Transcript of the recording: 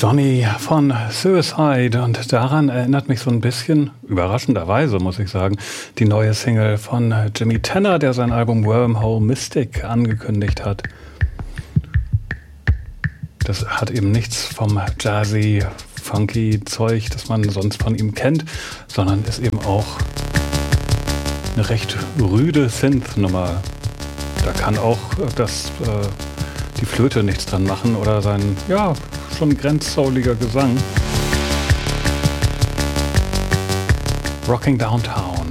Johnny von Suicide, und daran erinnert mich so ein bisschen, überraschenderweise muss ich sagen, die neue Single von Jimmy Tenor, der sein Album Wormhole Mystic angekündigt hat. Das hat eben nichts vom jazzy, funky Zeug, das man sonst von ihm kennt, sondern ist eben auch eine recht rüde Synth-Nummer. Da kann auch die Flöte nichts dran machen oder sein, ja, schon grenzsouliger Gesang. Rocking Downtown.